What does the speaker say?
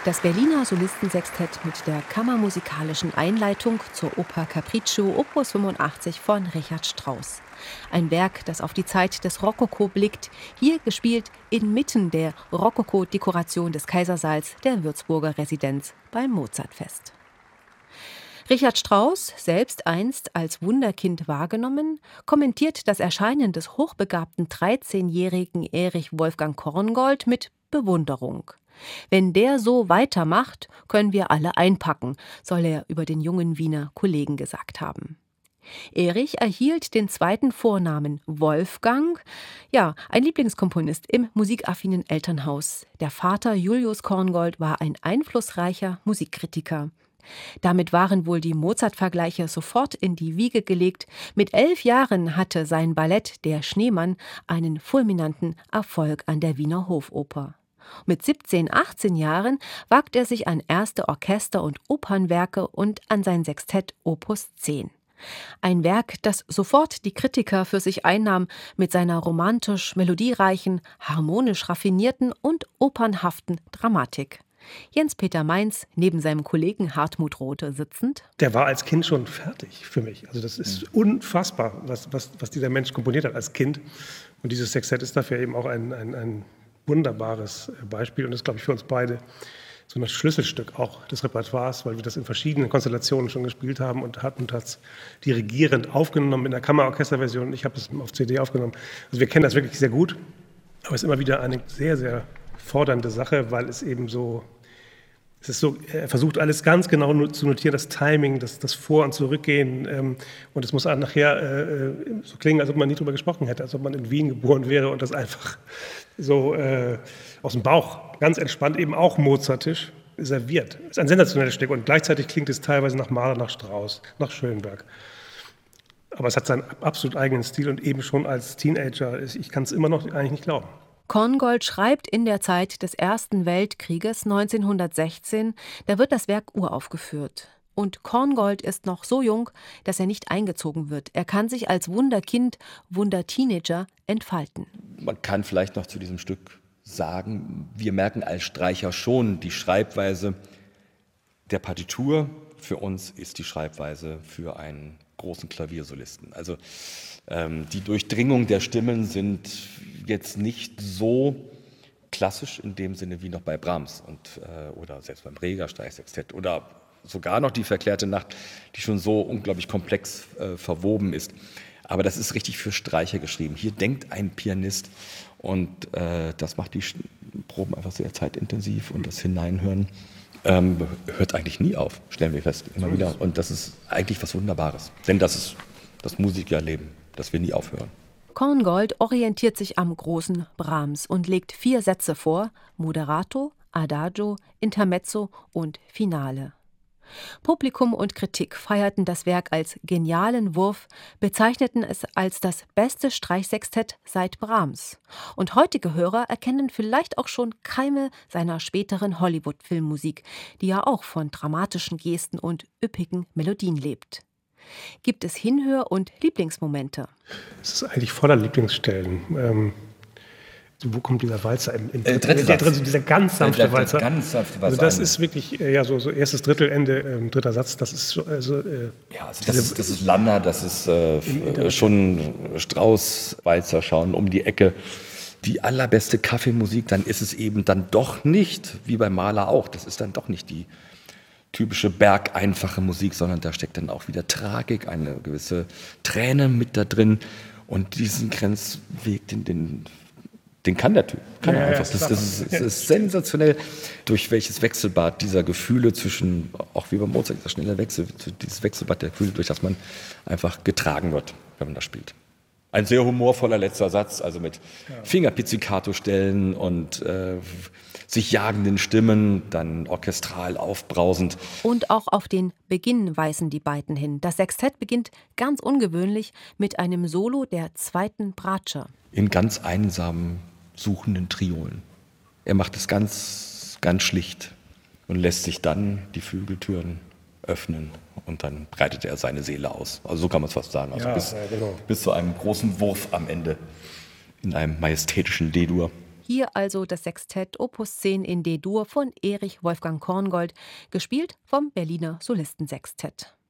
Das Berliner Solistensextett mit der kammermusikalischen Einleitung zur Oper Capriccio Opus 85 von Richard Strauss. Ein Werk, das auf die Zeit des Rokoko blickt, hier gespielt inmitten der Rokoko-Dekoration des Kaisersaals der Würzburger Residenz beim Mozartfest. Richard Strauss, selbst einst als Wunderkind wahrgenommen, kommentiert das Erscheinen des hochbegabten 13-jährigen Erich Wolfgang Korngold mit Bewunderung. Wenn der so weitermacht, können wir alle einpacken, soll er über den jungen Wiener Kollegen gesagt haben. Erich erhielt den zweiten Vornamen Wolfgang, ja, ein Lieblingskomponist im musikaffinen Elternhaus. Der Vater Julius Korngold war ein einflussreicher Musikkritiker. Damit waren wohl die Mozart-Vergleiche sofort in die Wiege gelegt. Mit 11 Jahren hatte sein Ballett Der Schneemann einen fulminanten Erfolg an der Wiener Hofoper. Mit 17, 18 Jahren wagt er sich an erste Orchester- und Opernwerke und an sein Sextett Opus 10. Ein Werk, das sofort die Kritiker für sich einnahm mit seiner romantisch melodiereichen, harmonisch raffinierten und opernhaften Dramatik. Jens-Peter Mainz, neben seinem Kollegen Hartmut Rothe sitzend. Der war als Kind schon fertig für mich. Also das ist unfassbar, was dieser Mensch komponiert hat als Kind. Und dieses Sextett ist dafür eben auch ein wunderbares Beispiel und ist, glaube ich, für uns beide so ein Schlüsselstück auch des Repertoires, weil wir das in verschiedenen Konstellationen schon gespielt haben und Hartmut hat es dirigierend aufgenommen in der Kammerorchesterversion. Ich habe es auf CD aufgenommen. Also wir kennen das wirklich sehr gut, aber es ist immer wieder eine sehr, sehr fordernde Sache, weil es eben so, er versucht alles ganz genau zu notieren, das Timing, das Vor- und Zurückgehen und es muss auch nachher so klingen, als ob man nie drüber gesprochen hätte, als ob man in Wien geboren wäre und das einfach so aus dem Bauch, ganz entspannt, eben auch mozartisch serviert. Es ist ein sensationelles Stück und gleichzeitig klingt es teilweise nach Mahler, nach Strauss, nach Schönberg. Aber es hat seinen absolut eigenen Stil und eben schon als Teenager, ich kann es immer noch eigentlich nicht glauben. Korngold schreibt in der Zeit des Ersten Weltkrieges 1916, da wird das Werk uraufgeführt. Und Korngold ist noch so jung, dass er nicht eingezogen wird. Er kann sich als Wunderkind, Wunderteenager entfalten. Man kann vielleicht noch zu diesem Stück sagen, wir merken als Streicher schon die Schreibweise der Partitur. Für uns ist die Schreibweise für einen großen Klaviersolisten. Also die Durchdringung der Stimmen sind jetzt nicht so klassisch in dem Sinne wie noch bei Brahms oder selbst beim Reger Streichsextett oder sogar noch die Verklärte Nacht, die schon so unglaublich komplex verwoben ist. Aber das ist richtig für Streicher geschrieben. Hier denkt ein Pianist und das macht die Proben einfach sehr zeitintensiv und das Hineinhören hört eigentlich nie auf, stellen wir fest, immer wieder. Und das ist eigentlich was Wunderbares, denn das ist das Musikerleben, dass wir nie aufhören. Korngold orientiert sich am großen Brahms und legt 4 Sätze vor: Moderato, Adagio, Intermezzo und Finale. Publikum und Kritik feierten das Werk als genialen Wurf, bezeichneten es als das beste Streichsextett seit Brahms. Und heutige Hörer erkennen vielleicht auch schon Keime seiner späteren Hollywood-Filmmusik, die ja auch von dramatischen Gesten und üppigen Melodien lebt. Gibt es Hinhör- und Lieblingsmomente? Es ist eigentlich voller Lieblingsstellen. Wo kommt dieser Walzer? Dieser ganz sanfte Walzer. Ganz sanfte Walzer. Also das ist wirklich so erstes Drittel, Ende, dritter Satz. Das ist so. Das ist Landner, das ist schon Strauss, Walzer schauen um die Ecke. Die allerbeste Kaffeemusik, dann ist es eben dann doch nicht, wie bei Mahler auch, das ist dann doch nicht die typische bergeinfache Musik, sondern da steckt dann auch wieder Tragik, eine gewisse Träne mit da drin und diesen Grenzweg, den kann der Typ. Kann er einfach. Das ist sensationell, durch welches Wechselbad dieser Gefühle zwischen, auch wie bei Mozart, dieser schnelle Wechsel, dieses Wechselbad der Gefühle, durch das man einfach getragen wird, wenn man das spielt. Ein sehr humorvoller letzter Satz, also mit Fingerpizzicato-Stellen und sich jagenden Stimmen, dann orchestral aufbrausend. Und auch auf den Beginn weisen die beiden hin. Das Sextett beginnt ganz ungewöhnlich mit einem Solo der zweiten Bratsche. In ganz einsamen, suchenden Triolen. Er macht es ganz, ganz schlicht und lässt sich dann die Flügeltüren öffnen und dann breitet er seine Seele aus. Also so kann man es fast sagen. Also bis zu einem großen Wurf am Ende in einem majestätischen D-Dur. Hier also das Sextett Opus 10 in D-Dur von Erich Wolfgang Korngold, gespielt vom Berliner Solistensextett.